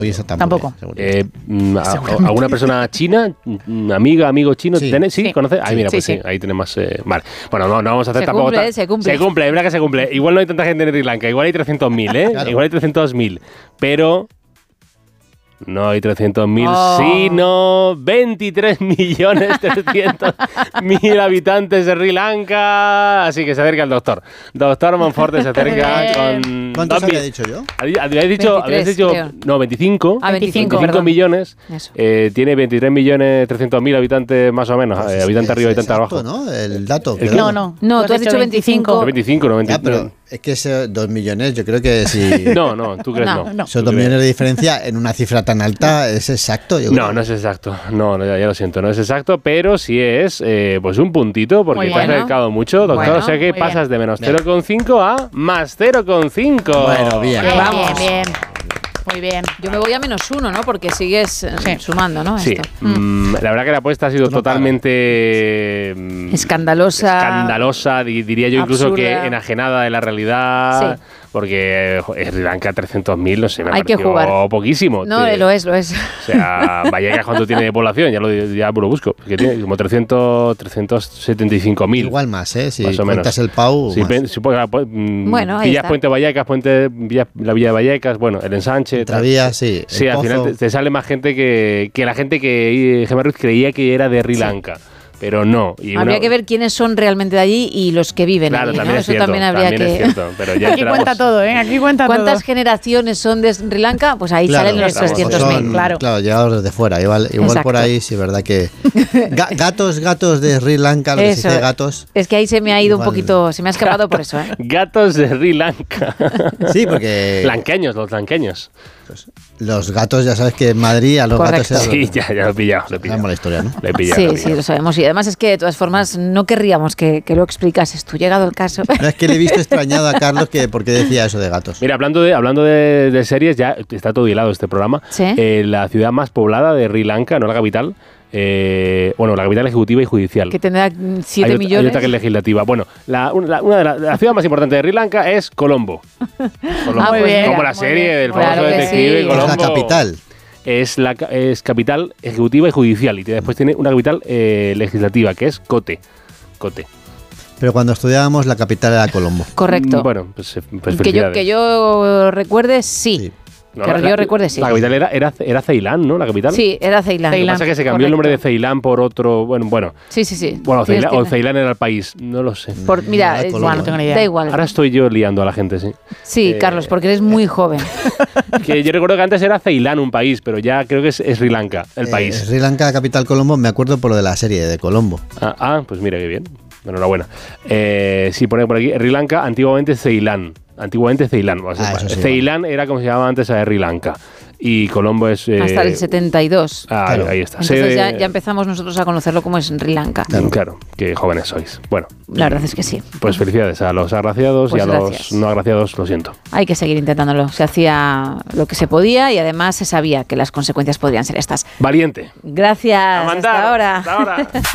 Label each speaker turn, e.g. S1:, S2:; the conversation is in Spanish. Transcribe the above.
S1: Y eso tampoco.
S2: ¿Alguna persona china, amigo chino?
S1: Sí.
S2: ¿Sí? ¿Conoces? Ay, mira, pues sí, ahí tenemos. Vale. Bueno, no vamos a hacer tampoco.
S3: Se cumple.
S2: Se cumple, es verdad que se cumple. Igual no hay tanta gente en Sri Lanka, igual hay 300.000, ¿eh?
S1: Claro.
S2: Igual hay 300.000. Pero. No hay 300.000, sino 23.300.000 habitantes de Sri Lanka. Así que se acerca el doctor. Doctor Monforte se acerca con...
S1: ¿Cuántos había dicho yo?
S2: Habías dicho,
S3: 23, creo.
S2: no, 25.
S3: Ah, 25
S2: millones.
S3: Eso.
S2: Tiene 23.300.000 habitantes más o menos. Habitante arriba, habitante abajo.
S1: ¿No? El dato.
S3: No, tú has dicho 25.
S2: 25, no 20.
S1: Ya, pero es que ese 2 millones, yo creo que si...
S2: No, tú crees no.
S1: Esos 2 millones de diferencia en una cifra tan alta es exacto. Yo creo.
S2: No es exacto. No, ya lo siento, no es exacto, pero sí es pues un puntito, porque te has acercado mucho, doctor.
S3: Bueno,
S2: o sea que pasas de menos 0,5 a más 0,5.
S1: Bueno, bien.
S4: Vamos. Bien. Muy bien.
S3: Yo me voy a -1, ¿no? Porque sigues sumando, ¿no?
S2: Sí,
S3: Esto.
S2: la verdad que la apuesta ha sido totalmente
S3: Escandalosa,
S2: diría yo, incluso
S3: absurda.
S2: que enajenada de la realidad,
S3: Sí.
S2: porque Sri Lanka 300.000, no sé, me
S3: Hay que
S2: pareció
S3: jugar.
S2: poquísimo.
S3: No, lo es.
S2: O sea, Vallecas, ¿cuánto tiene de población? Ya lo busco, que tiene como 375.000.
S1: Igual más, ¿eh? Si
S2: más o menos.
S1: cuentas el Pau,
S2: Sí,
S1: más.
S3: Bueno, ahí
S2: Villas
S3: está.
S2: Puente Vallecas, la Villa de Vallecas, bueno, el ensanche.
S1: Travía, sí.
S2: Sí,
S1: el
S2: al final
S1: Pozo.
S2: te sale más gente que la gente que Gemma Ruiz creía que era de Sri Lanka. Pero no. Y
S3: Habría que ver quiénes son realmente de allí y los que viven
S2: Claro,
S3: allí,
S2: también
S3: ¿no?
S2: es
S3: Eso
S2: cierto.
S3: también habría
S2: también
S3: que...
S2: es cierto, pero ya
S4: Aquí cuenta todo, ¿eh? Aquí cuenta todo.
S3: ¿Cuántas generaciones son de Sri Lanka? Pues ahí
S1: Claro,
S3: salen los
S2: estamos.
S3: 300.000.
S1: Son,
S4: claro.
S1: llegados desde fuera. Igual
S3: Exacto.
S1: por ahí, sí, verdad que... gatos de Sri Lanka, lo que se
S3: Eso.
S1: dice gatos.
S3: Es que ahí se me ha ido un
S1: Igual.
S3: poquito, se me ha escapado por eso, ¿eh?
S2: Gatos de Sri Lanka.
S1: Sí, porque
S2: Lanqueños, los lanqueños.
S1: los gatos, ya sabes que en Madrid a los
S3: Correcto.
S1: gatos...
S2: Sí, ya lo he pillado.
S1: Sabemos la historia, ¿no?
S2: Le he pillado.
S3: Sí, lo sabemos. Y además es que de todas formas no querríamos que lo explicases tú, llegado el caso.
S1: No, es que le he visto extrañado a Carlos que por qué decía eso de gatos.
S2: Mira, hablando de series, ya está todo hilado este programa.
S3: Sí.
S2: La ciudad más poblada de Sri Lanka, no la capital. La capital ejecutiva y judicial.
S3: Que tendrá 7
S2: Hay
S3: millones.
S2: otra que es legislativa. Bueno, una de la ciudad más importante de Sri Lanka es Colombo.
S3: Muy bien.
S2: Como la
S3: Muy
S2: serie
S3: bien.
S2: del famoso
S3: Claro que
S2: detective
S3: sí.
S2: Colombo.
S1: Es la capital.
S2: Es capital ejecutiva y judicial. Y después tiene una capital legislativa, que es Kotte.
S1: Pero cuando estudiábamos, la capital era Colombo.
S3: Correcto.
S2: Bueno, pues
S3: que
S2: felicidades.
S3: yo recuerde, sí.
S1: Sí.
S2: No,
S3: que yo recuerde, sí.
S2: La capital era Ceilán, ¿no? La capital.
S3: Sí, era Ceilán.
S2: Lo que pasa es que se cambió el nombre de Ceilán por otro. Bueno.
S3: Sí.
S2: Bueno,
S3: Tienes que-
S2: Ceilán era el país. No lo sé.
S3: Mira,
S1: Colombo.
S3: bueno,
S4: No tengo ni idea.
S3: da igual.
S2: Ahora estoy yo liando a la gente, sí.
S3: Sí, Carlos, porque eres muy joven.
S2: Que yo recuerdo que antes era Ceilán un país, pero ya creo que es Sri Lanka el país.
S1: Sri Lanka, capital Colombo, me acuerdo por lo de la serie de Colombo.
S2: Pues mira, qué bien. Enhorabuena. Sí, pone por aquí, Sri Lanka, antiguamente Ceilán. O sea,
S1: eso sí,
S2: Ceilán era como se llamaba antes a Sri Lanka. Y Colombo es...
S3: Hasta el 72.
S1: Claro.
S2: Ahí está.
S3: Entonces ya empezamos nosotros a conocerlo como es Sri Lanka.
S2: Claro, qué jóvenes sois. Bueno,
S3: La verdad es que sí.
S2: pues felicidades a los agraciados
S3: Pues
S2: y a
S3: gracias.
S2: los no agraciados, lo siento.
S3: Hay que seguir intentándolo. Se hacía lo que se podía y además se sabía que las consecuencias podrían ser estas.
S2: Valiente.
S3: Gracias.
S2: A mandar.
S3: Hasta ahora.
S2: Hasta ahora.